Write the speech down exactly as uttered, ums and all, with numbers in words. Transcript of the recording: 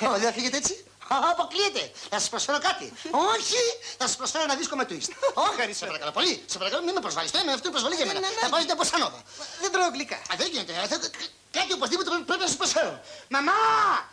Ω, δεν θα φύγετε έτσι. Αποκλείεται. Θα σας προσφέρω κάτι. Όχι, θα σας προσφέρω ένα δίσκο με twist. Όχι, σε παρακαλώ πολύ. Σε παρακαλώ, μην με προσβάλλεις. Αυτό είναι προσβολή για μένα. Θα πάω στην Ποσανόβα. Δεν τρώω γλυκά. Δεν γίνεται. Κάτι οπωσδήποτε πρέπει να σας προσφέρω. Μαμά!